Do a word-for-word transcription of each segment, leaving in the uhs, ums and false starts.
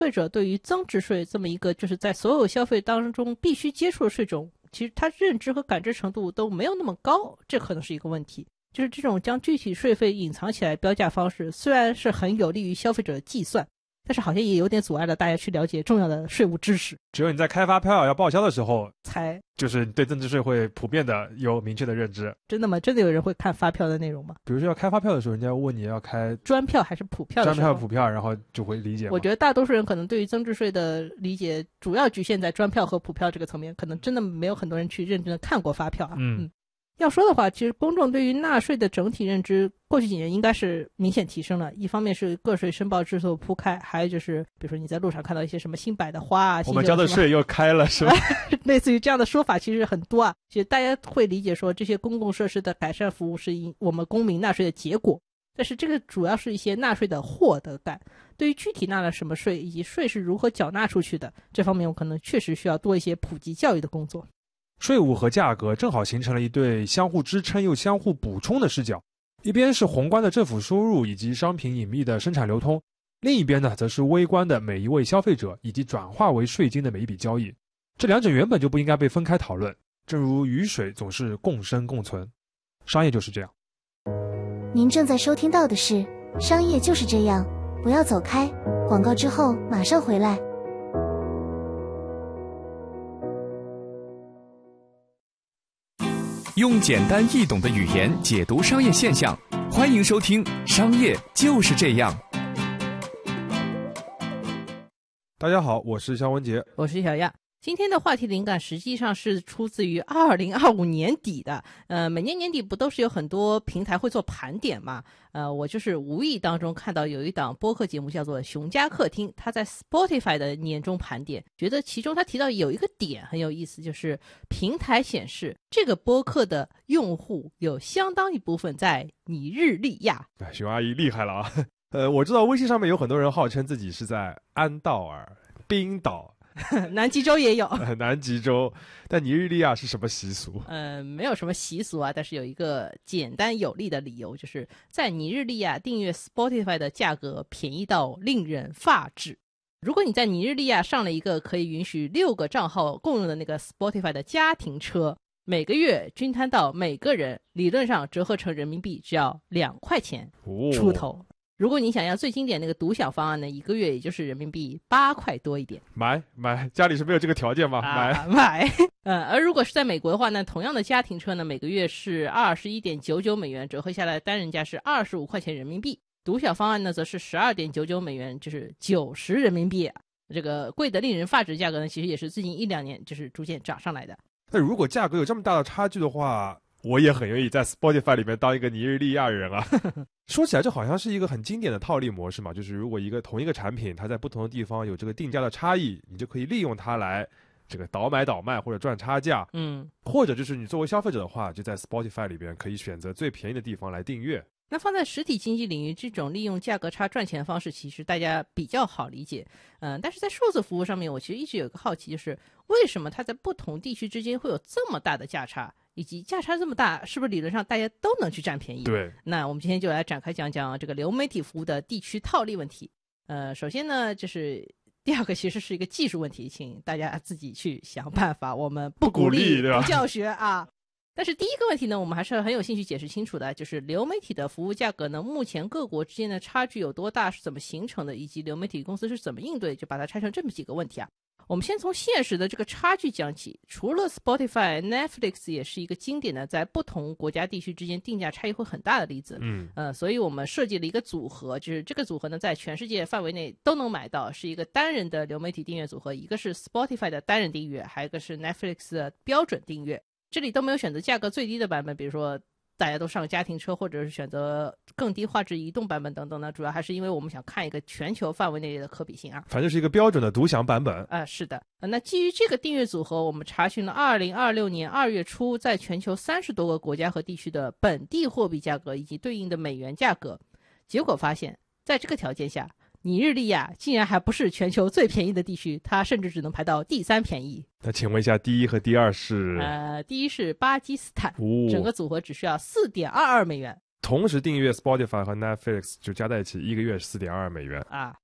费者对于增值税这么一个就是在所有消费当中必须接触的税种，其实他认知和感知程度都没有那么高，这可能是一个问题。就是这种将具体税费隐藏起来标价方式，虽然是很有利于消费者的计算，但是好像也有点阻碍了大家去了解重要的税务知识。 只有你在开发票要报销的时候， 才就是对增值税会普遍的有明确的认知。 真的吗？真的有人会看发票的内容吗？ 比如说要开发票的时候，人家问你要开专票还是普票的时候， 专票普票，然后就会理解。 我觉得大多数人可能对于增值税的理解主要局限在专票和普票这个层面，可能真的没有很多人去认真的看过发票啊。 嗯。 嗯要说的话，其实公众对于纳税的整体认知过去几年应该是明显提升了。一方面是个税申报制度铺开，还有就是比如说你在路上看到一些什么新摆的花啊， 我们交的税又开了是吧？ 类似于这样的说法其实很多啊。其实大家会理解说这些公共设施的改善服务是我们公民纳税的结果，但是这个主要是一些纳税的获得感。对于具体纳了什么税以及税是如何缴纳出去的，这方面我可能确实需要多一些普及教育的工作。 税务和价格正好形成了一对相互支撑又相互补充的视角，一边是宏观的政府收入以及商品隐秘的生产流通，另一边呢则是微观的每一位消费者以及转化为税金的每一笔交易。这两者原本就不应该被分开讨论，正如雨水总是共生共存，商业就是这样。 您正在收听到的是商业就是这样，不要走开，广告之后马上回来。 用简单易懂的语言解读商业现象，欢迎收听《商业就是这样》。 大家好，我是肖文杰， 我是小亚。今天的话题灵感实际上是出自于二零二五年底的，呃，每年年底不都是有很多平台会做盘点嘛？呃，我就是无意当中看到有一档播客节目叫做《熊家客厅》，它在 Spotify 的年终盘点，觉得其中他提到有一个点很有意思，就是平台显示这个播客的用户有相当一部分在尼日利亚。 熊阿姨厉害了啊！呃，我知道微信上面有很多人号称自己是在安道尔、冰岛。 南极洲也有南极洲，但尼日利亚是什么习俗？ 呃，没有什么习俗啊，但是有一个简单有力的理由，就是在尼日利亚订阅 Spotify 的价格便宜到令人发指。如果你在尼日利亚上了一个可以允许六个账号共用的那个 Spotify 的家庭车，每个月均摊到每个人理论上折合成人民币只要两块钱出头。哦，如果你想要最经典那个独享方案呢，一个月也就是人民币八块多一点。 买买，家里是没有这个条件吗？ 啊、 买买。呃，而如果是在美国的话呢，同样的家庭车呢，每个月是二十一点九九美元，折合下来单人价是二十五块钱人民币。独享方案呢，则是十二点九九美元，就是九十人民币。这个贵的令人发指价格呢，其实也是最近一两年就是逐渐涨上来的。 那如果价格有这么大的差距的话，我也很愿意在 Spotify 里面当一个尼日利亚人啊。说起来这好像是一个很经典的套利模式嘛，就是如果一个同一个产品它在不同的地方有这个定价的差异，你就可以利用它来这个倒买倒卖或者赚差价。 嗯， 或者就是你作为消费者的话，就在 Spotify 里边可以选择最便宜的地方来订阅。 那放在实体经济领域，这种利用价格差赚钱的方式其实大家比较好理解。嗯、呃，但是在数字服务上面，我其实一直有一个好奇，就是为什么它在不同地区之间会有这么大的价差，以及价差这么大，是不是理论上大家都能去占便宜？ 对。 那我们今天就来展开讲讲这个流媒体服务的地区套利问题。呃，首先呢，就是第二个其实是一个技术问题，请大家自己去想办法，我们不鼓励，不教学啊。但是第一个问题呢，我们还是很有兴趣解释清楚的，就是流媒体的服务价格呢，目前各国之间的差距有多大，是怎么形成的，以及流媒体公司是怎么应对，就把它拆成这么几个问题啊。我们先从现实的这个差距讲起。除了 Spotify、Netflix 也是一个经典的在不同国家地区之间定价差异会很大的例子。 嗯， 呃，所以我们设计了一个组合，就是这个组合呢在全世界范围内都能买到，是一个单人的流媒体订阅组合，一个是 Spotify 的单人订阅，还有一个是 Netflix 的标准订阅。这里都没有选择价格最低的版本，比如说大家都上家庭车，或者是选择更低画质移动版本等等呢，主要还是因为我们想看一个全球范围内的可比性啊。 反正是一个标准的独享版本啊、呃，是的。那基于这个订阅组合，我们查询了二零二六年二月初在全球三十多个国家和地区的本地货币价格以及对应的美元价格，结果发现，在这个条件下，尼日利亚竟然还不是全球最便宜的地区，它甚至只能排到第三便宜。 那请问一下，第一和第二是？ 呃，第一是巴基斯坦， 哦、 整个组合只需要 四点二二美元。 同时订阅 Spotify 和 Netflix 就加在一起，一个月是 四点二二美元啊。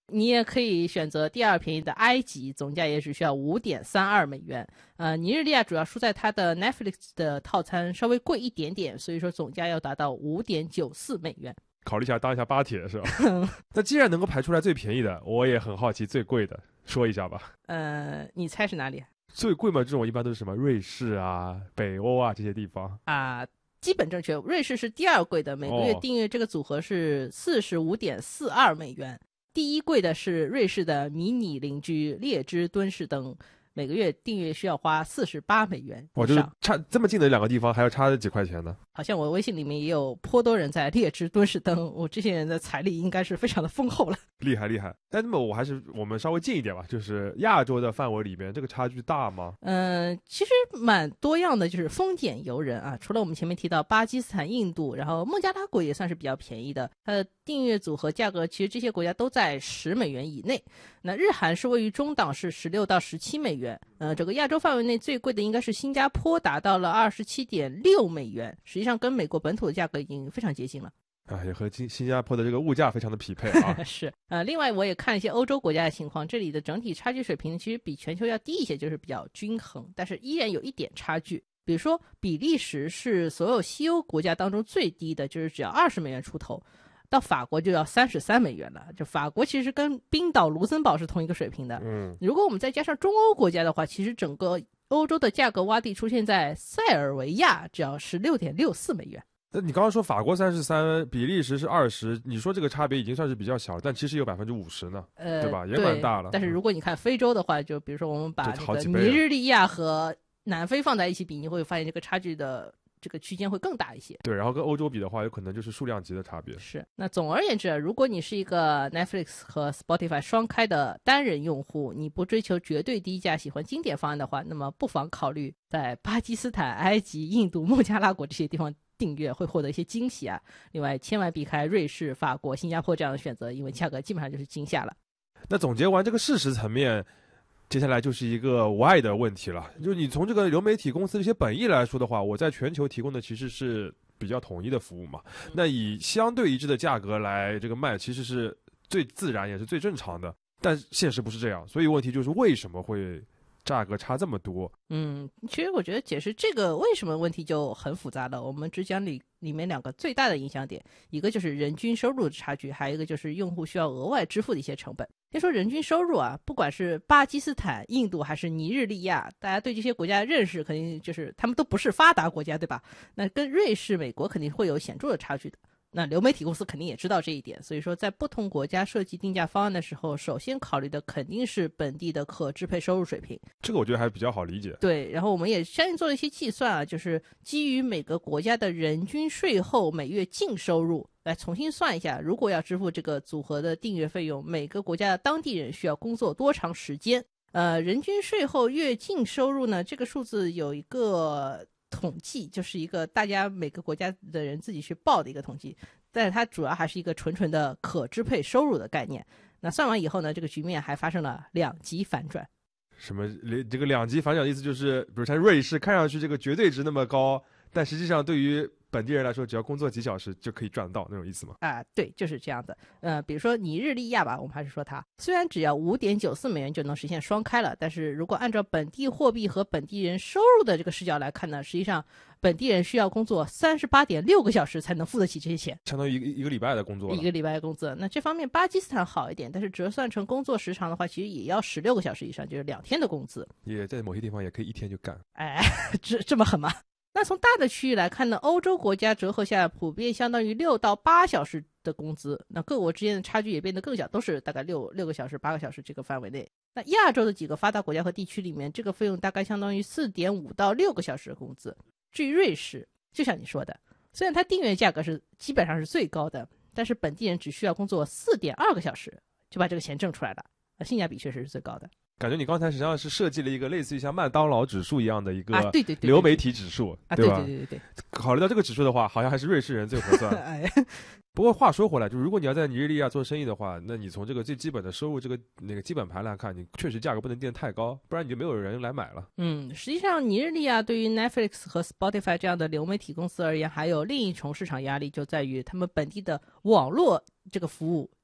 你也可以选择第二便宜的埃及，总价也只需要 五点三二美元。呃，尼日利亚主要输在它的 Netflix 的套餐稍微贵一点点，所以说总价要达到 五点九四美元。 考虑一下当一下巴铁是吧？那既然能够排出来最便宜的，我也很好奇最贵的，说一下吧。 呃，你猜是哪里？ 最贵嘛，这种一般都是什么瑞士啊、北欧啊这些地方啊。基本正确，瑞士是第二贵的，每个月订阅这个组合是 四十五点四二美元。第一贵的是瑞士的迷你邻居列支敦士登，每个月订阅需要花四十八美元。 我就是差这么近的两个地方还要差几块钱呢。 好像我微信里面也有颇多人在列支敦士登，我这些人的财力应该是非常的丰厚了。 厉害厉害。但那么我还是我们稍微近一点吧，就是亚洲的范围里面这个差距大吗？ 嗯、呃，其实蛮多样的，就是丰俭由人啊。除了我们前面提到巴基斯坦、印度，然后孟加拉国也算是比较便宜的，它的订阅组合价格其实这些国家都在十美元以内。那日韩是位于中档，是十六到十七美元。呃，整个亚洲范围内最贵的应该是新加坡，达到了二十七点六美元，实际上跟美国本土的价格已经非常接近了。 啊，也和新加坡的这个物价非常的匹配啊。 是，呃，另外我也看一些欧洲国家的情况，这里的整体差距水平其实比全球要低一些，就是比较均衡，但是依然有一点差距。比如说，比利时是所有西欧国家当中最低的，就是只要二十美元出头，到法国就要三十三美元了。就法国其实跟冰岛、卢森堡是同一个水平的。 嗯， 如果我们再加上中欧国家的话，其实整个欧洲的价格洼地出现在塞尔维亚，只要十六点六四美元。 那你刚刚说法国三十三，比利时是二十，你说这个差别已经算是比较小了，但其实有百分之五十呢， 呃， 对吧？也蛮大了。 但是如果你看非洲的话，就比如说我们把这个尼日利亚和南非放在一起比，你会发现这个差距的这个区间会更大一些。 对，然后跟欧洲比的话，有可能就是数量级的差别。 是。那总而言之，如果你是一个 Netflix 和 Spotify 双开的单人用户，你不追求绝对低价，喜欢经典方案的话，那么不妨考虑在巴基斯坦、埃及、印度、孟加拉国这些地方订阅，会获得一些惊喜啊。另外，千万避开瑞士、法国、新加坡这样的选择，因为价格基本上就是惊吓了。 那总结完这个事实层面，接下来就是一个 why 的问题了。就是你从这个流媒体公司的一些本意来说的话，我在全球提供的其实是比较统一的服务嘛。那以相对一致的价格来这个卖，其实是最自然也是最正常的。但现实不是这样，所以问题就是为什么会价格差这么多？ 嗯，其实我觉得解释这个为什么问题就很复杂了。我们只讲里里面两个最大的影响点，一个就是人均收入的差距，还有一个就是用户需要额外支付的一些成本。先说人均收入啊，不管是巴基斯坦、印度还是尼日利亚，大家对这些国家认识肯定就是他们都不是发达国家，对吧？那跟瑞士、美国肯定会有显著的差距的。那流媒体公司肯定也知道这一点，所以说在不同国家设计定价方案的时候，首先考虑的肯定是本地的可支配收入水平。 这个我觉得还比较好理解。 对，然后我们也相应做了一些计算啊，就是基于每个国家的人均税后每月净收入来重新算一下，如果要支付这个组合的订阅费用，每个国家的当地人需要工作多长时间。呃，人均税后月净收入呢，这个数字有一个统计，就是一个大家每个国家的人自己去报的一个统计，但是它主要还是一个纯纯的可支配收入的概念。那算完以后呢，这个局面还发生了两极反转。 什么这个两极反转的意思就是，比如像瑞士看上去这个绝对值那么高，但实际上对于本地人来说，只要工作几小时就可以赚到那种意思吗？ 啊、呃，对，就是这样的。呃，比如说尼日利亚吧，我们还是说它虽然只要 五点九四美元就能实现双开了，但是如果按照本地货币和本地人收入的这个视角来看呢，实际上本地人需要工作 三十八点六个小时才能付得起这些钱， 相当于一个一个礼拜的工作了。 一个礼拜的工资。那这方面巴基斯坦好一点，但是折算成工作时长的话，其实也要十六个小时以上，就是两天的工资。 也在某些地方也可以一天就干。 哎，这这么狠吗？那从大的区域来看呢，欧洲国家折合下来普遍相当于六到八小时的工资，那各国之间的差距也变得更小，都是大概六六个小时、八个小时这个范围内。那亚洲的几个发达国家和地区里面，这个费用大概相当于四点五到六个小时的工资。至于瑞士，就像你说的，虽然它订阅价格是基本上是最高的，但是本地人只需要工作四点二个小时就把这个钱挣出来了，那性价比确实是最高的。 感觉你刚才实际上是设计了一个类似于像麦当劳指数一样的一个流媒体指数， 啊， 对吧？ 对对对对对。 考虑到这个指数的话，好像还是瑞士人最合算。 哎， 不过话说回来，就如果你要在尼日利亚做生意的话，那你从这个最基本的收入这个那个基本盘来看，你确实价格不能定得太高，不然你就没有人来买了。 嗯，实际上尼日利亚对于 Netflix 和 Spotify 这样的流媒体公司而言，还有另一重市场压力，就在于他们本地的网络这个服务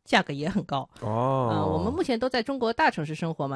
价格也很高。 哦， 呃，我们目前都在中国大城市生活嘛。